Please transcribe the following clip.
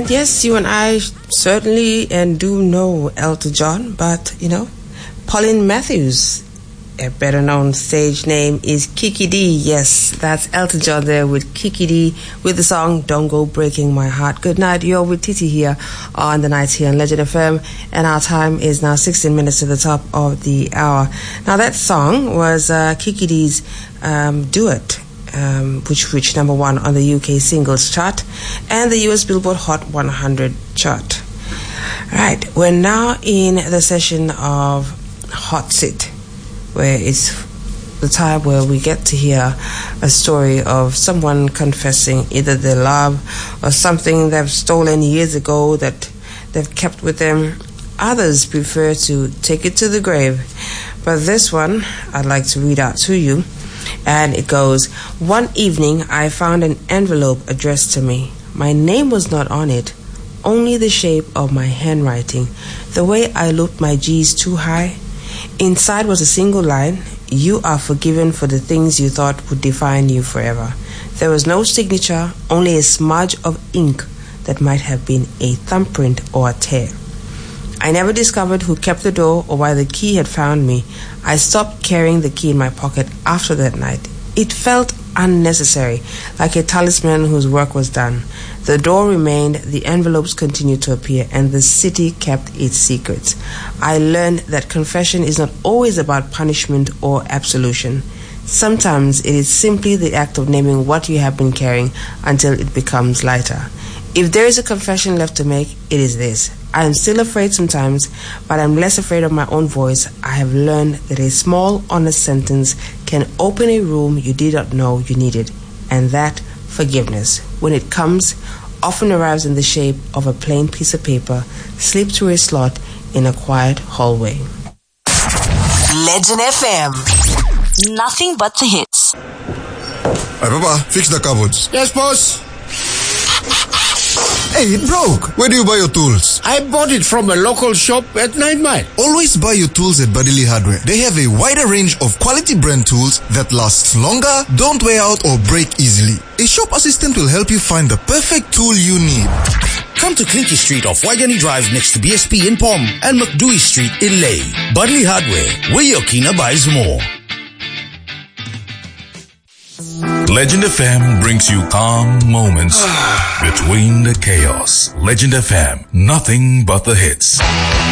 And yes, you and I certainly and do know Elton John, but, Pauline Matthews, a better known stage name is Kiki D. Yes, that's Elton John there with Kiki D with the song Don't Go Breaking My Heart. Good night, you're with Titi here on the nights here on Legend FM, and our time is now 16 minutes to the top of the hour. Now that song was Kiki D's duet, which reached number 1 on the UK singles chart and the US Billboard Hot 100 chart. Right, we're now in the session of Hot Sit, where it's the time where we get to hear a story of someone confessing either their love or something they've stolen years ago that they've kept with them. Others prefer to take it to the grave. But this one I'd like to read out to you, and it goes, "One evening I found an envelope addressed to me. My name was not on it, only the shape of my handwriting, the way I looped my G's too high. Inside was a single line, 'You are forgiven for the things you thought would define you forever.' There was no signature, only a smudge of ink that might have been a thumbprint or a tear. I never discovered who kept the door or why the key had found me. I stopped carrying the key in my pocket after that night. It felt unnecessary, like a talisman whose work was done. The door remained, the envelopes continued to appear, and the city kept its secrets. I learned that confession is not always about punishment or absolution. Sometimes it is simply the act of naming what you have been carrying until it becomes lighter. If there is a confession left to make, it is this. I am still afraid sometimes, but I'm less afraid of my own voice. I have learned that a small, honest sentence can open a room you did not know you needed, and that forgiveness, when it comes, often arrives in the shape of a plain piece of paper slipped through a slot in a quiet hallway." Legend FM. Nothing but the hits. Hey, Papa, fix the cupboards. Yes, boss. Hey, it broke. Where do you buy your tools? I bought it from a local shop at 9 Mile. Always buy your tools at Badili Hardware. They have a wider range of quality brand tools that last longer, don't wear out or break easily. A shop assistant will help you find the perfect tool you need. Come to Clinky Street off Waigani Drive next to BSP in Pom and McDewey Street in Lay. Badili Hardware, where your Kina buys more. Legend FM brings you calm moments between the chaos. Legend FM, nothing but the hits.